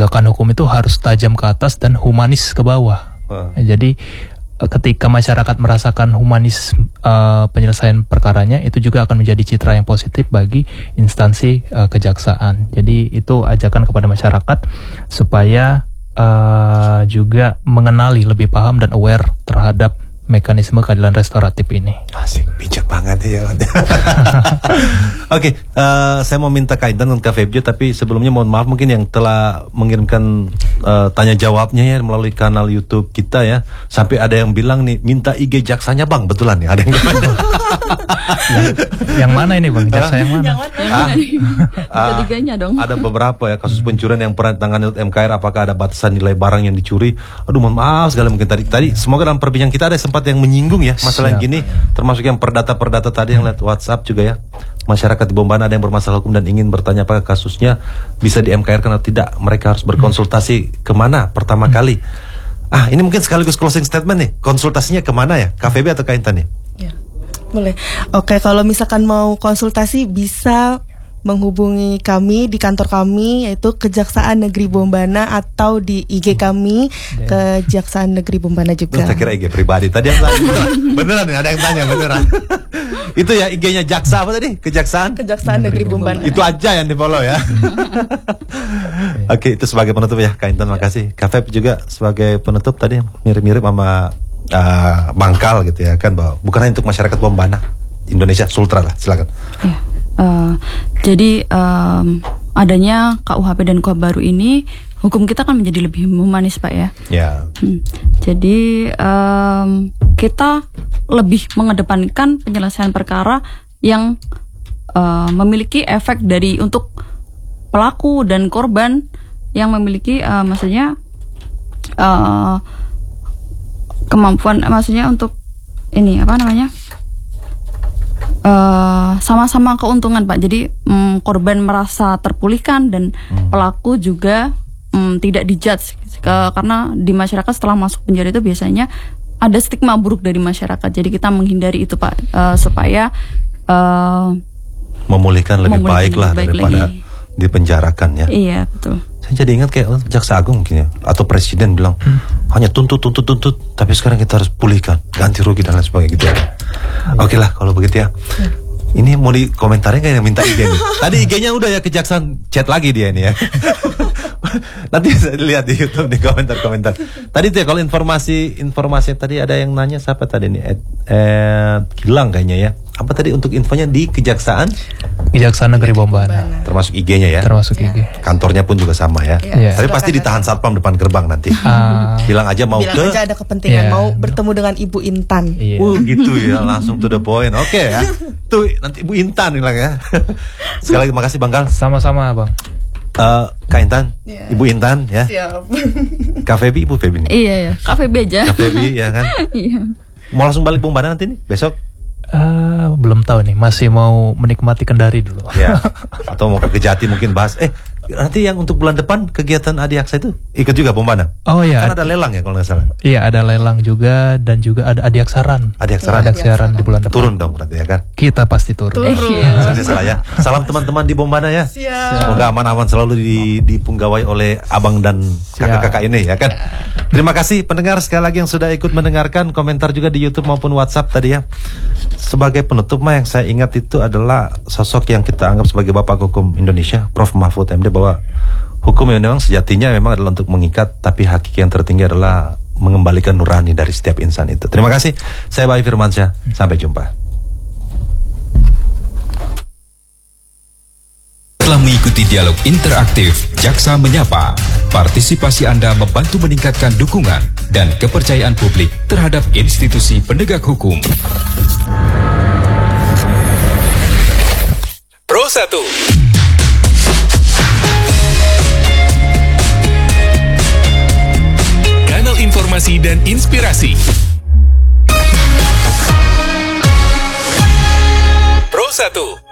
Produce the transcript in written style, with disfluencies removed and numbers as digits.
penegakan hukum itu harus tajam ke atas dan humanis ke bawah. Jadi ketika masyarakat merasakan humanis penyelesaian perkaranya, itu juga akan menjadi citra yang positif bagi instansi kejaksaan. Jadi itu ajakan kepada masyarakat supaya juga mengenali, lebih paham dan aware terhadap mekanisme keadilan restoratif ini. Asik, bijak banget ya. Oke, saya mau minta kaitan dengan Kak Febjo, tapi sebelumnya mohon maaf mungkin yang telah mengirimkan tanya jawabnya ya melalui kanal YouTube kita ya. Sampai ada yang bilang nih, minta IG jaksanya Bang, betulan nih ada yang yang mana ini Bang? Jaksa yang mana? Ketiganya dong. Ada beberapa ya kasus pencurian yang pernah ditangani MKR, apakah ada batasan nilai barang yang dicuri? Aduh, mohon maaf sekali mungkin tadi semoga dalam perbincangan kita ada sempat yang menyinggung ya masalah yang gini, termasuk yang perdata tadi yang lihat WhatsApp juga ya. Masyarakat di Bombana ada yang bermasalah hukum dan ingin bertanya apakah kasusnya bisa di MKR karena tidak, mereka harus berkonsultasi kemana pertama kali. Ini mungkin sekaligus closing statement nih, konsultasinya kemana ya, KVB atau Kak Intan ya? Ya, boleh. Oke, kalau misalkan mau konsultasi bisa menghubungi kami di kantor kami, yaitu Kejaksaan Negeri Bombana, atau di IG kami Kejaksaan Negeri Bombana juga. Saya kira IG pribadi tadi yang tanya. Beneran nih, ada yang tanya beneran. Itu ya IG-nya jaksa apa tadi? Kejaksaan Negeri Bombana. Itu aja yang di follow ya. Oke, itu sebagai penutup ya Kak Intan, makasih. Kak Feb juga sebagai penutup tadi mirip-mirip sama Bangkal gitu ya kan, bahwa bukan hanya untuk masyarakat Bombana, Indonesia, Sultra lah, silakan. Ya. Jadi adanya KUHP dan KUHP baru ini, hukum kita kan menjadi lebih humanis Pak ya. Ya. Jadi kita lebih mengedepankan penyelesaian perkara yang memiliki efek dari untuk pelaku dan korban, yang memiliki maksudnya kemampuan, maksudnya untuk ini apa namanya, sama-sama keuntungan Pak. Jadi korban merasa terpulihkan dan pelaku juga tidak dijudge, karena di masyarakat setelah masuk penjara itu biasanya ada stigma buruk dari masyarakat. Jadi kita menghindari itu Pak, supaya memulihkan lebih baik lah daripada dipenjarakan ya. Iya betul. Saya jadi ingat kayak Jaksa Agung mungkin ya, atau Presiden bilang hanya tuntut, tapi sekarang kita harus pulihkan, ganti rugi dan lain sebagainya gitu ya. Oke lah kalau begitu ya. Ini mau dikomentarin nggak yang minta IG nih? Tadi IG-nya udah ya, Kejaksaan chat lagi dia ini ya. Nanti saya lihat di YouTube di komentar. Tadi tuh ya, kalau informasi tadi ada yang nanya siapa tadi nih? Gilang kayaknya ya. Apa tadi untuk infonya di Kejaksaan Negeri Bombana. Termasuk IG-nya ya. Termasuk IG. Kantornya pun juga sama ya. Tapi pasti ditahan satpam depan gerbang nanti. Bilang aja aja ada kepentingan mau bertemu dengan Ibu Intan. Gitu ya, langsung to the point. Oke ya. Tuh nanti Ibu Intan bilang ya. Sekali lagi makasih Bang Gal. Sama-sama Bang. Kak Intan, Ibu Intan ya. Siap. Kak Febi, Ibu Febi nih. Iya ya, Kak Febi aja. Kak Febi ya kan. Iya. Mau langsung balik Bombana nanti nih besok? Belum tahu nih, masih mau menikmati Kendari dulu. Ya. Atau mau ke Kejati mungkin bahas. Nanti yang untuk bulan depan kegiatan Adiaksa itu ikut juga Bombana. Oh iya. Kan ada lelang ya kalau nggak salah. Iya, ada lelang juga dan juga ada Adiaksaran. Adiaksaran di bulan depan. Turun dong berarti ya kan? Kita pasti turun. Saya salah ya. Salam teman-teman di Bombana ya. Siap. Semoga aman-aman selalu dipunggawai oleh abang dan kakak-kakak ini ya kan. Terima kasih pendengar sekali lagi yang sudah ikut mendengarkan, komentar juga di YouTube maupun WhatsApp tadi ya. Sebagai penutup yang saya ingat itu adalah sosok yang kita anggap sebagai bapak hukum Indonesia, Prof. Mahfud MD, bahwa hukum yang memang sejatinya memang adalah untuk mengikat, tapi hakiki yang tertinggi adalah mengembalikan nurani dari setiap insan itu. Terima kasih. Saya Bayu Firmansyah. Sampai jumpa. Telah mengikuti dialog interaktif Jaksa Menyapa. Partisipasi Anda membantu meningkatkan dukungan dan kepercayaan publik terhadap institusi penegak hukum. Pro 1. Kanal informasi dan inspirasi. Pro 1.